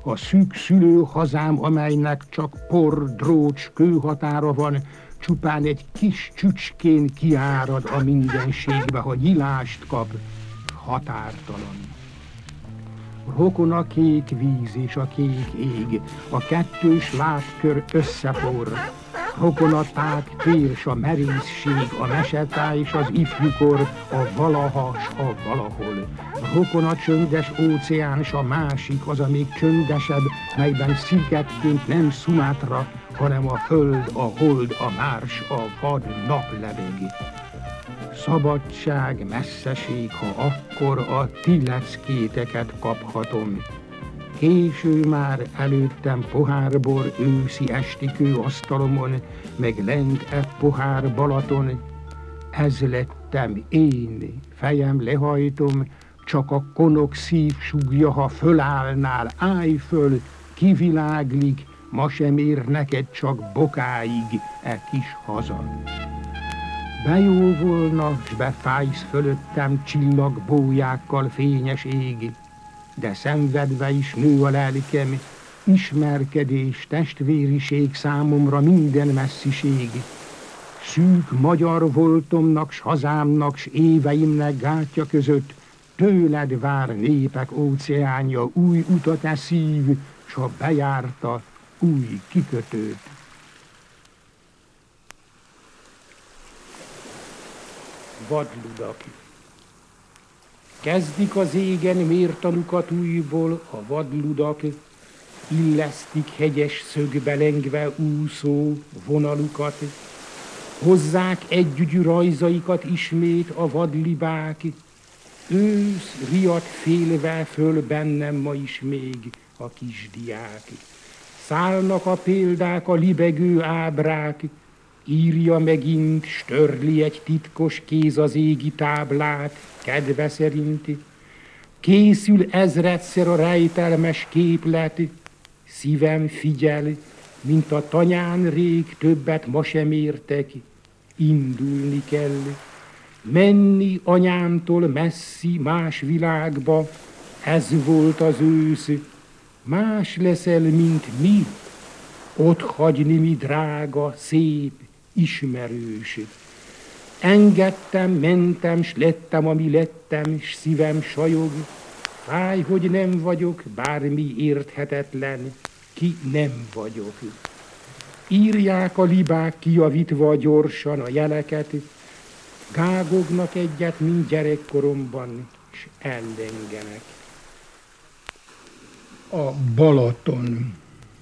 a szűk szülőhazám, amelynek csak por, drócs, kőhatára van, csupán egy kis csücskén kiárad a mindenségbe, ha nyilást kap, határtalan. Rokon a kék víz és a kék ég, a kettős látkör összeforr. Rokon a tág tér s a merészség, a mesetáj és az ifjúkor, a valaha s a valahol. Rokon a csöndes óceán s a másik, az a még csöndesebb, melyben szigetként nem Szumátra, hanem a föld, a hold, a márs, a vad nap lebeg. Szabadság, messzeség, ha akkor a ti leckéteket kaphatom. Késő már előttem pohárbor őszi esti kőasztalomon, meg lent pohár Balaton. Ez lettem én, fejem lehajtom, csak a konok szív súgja, ha fölállnál, állj föl, kiviláglik, ma sem ér neked csak bokáig kis haza. Bejóvolna, s befájsz fölöttem csillagbójákkal fényes ég, de szenvedve is nő a lelkem, ismerkedés, testvériség számomra minden messziség. Szűk magyar voltomnak, s hazámnak, s éveimnek gátja között tőled vár népek óceánja, új utat szív, s ha bejárta új kikötőt. Vadludak. Kezdik az égen mértanukat újból a vadludak, illesztik hegyes szögbe lengve úszó vonalukat, hozzák együgyű rajzaikat ismét a vadlibák, ősz riadt félve föl bennem ma is még a kisdiák. Szállnak a példák, a libegő ábrák, írja megint, s törli egy titkos kéz az égi táblát, kedve szerinti. Készül ezredszer a rejtelmes képlet, szívem figyel, mint a tanyán rég, többet ma sem értek, indulni kell. Menni anyámtól messzi más világba, ez volt az ősz, más leszel, mint mi, ott hagyni mi drága, szép, ismerős. Engedtem, mentem, s lettem, ami lettem, s szívem sajog. Fáj, hogy nem vagyok, bármi érthetetlen, ki nem vagyok. Írják a libák kijavítva gyorsan a jeleket, gágognak egyet, mint gyerekkoromban, s ellengenek. A Balaton.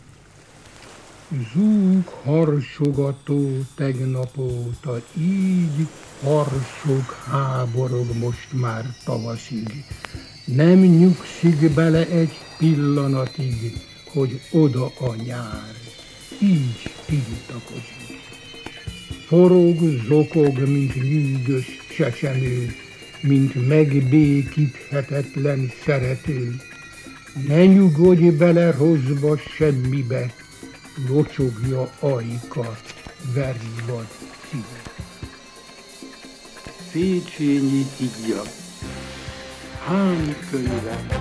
Zúg harsogató tegnap óta, így harsog, háborog most már tavaszig. Nem nyugszik bele egy pillanatig, hogy oda a nyár, így tiltakozik. Forog, zokog, mint nyűgös csecsemő, mint megbékíthetetlen szerető. Ne nyugodj bele rosszba semmibe, locsogja ajka, veri vad szíve. Széchenyi Igya. Hán könyve.